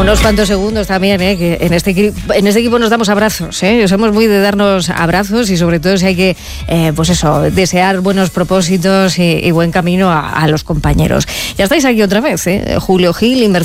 unos cuantos segundos también, que en este equipo nos damos abrazos, somos muy de darnos abrazos y sobre todo si hay que, desear buenos propósitos y buen camino a los compañeros. Ya estáis aquí otra vez, Julio Gil y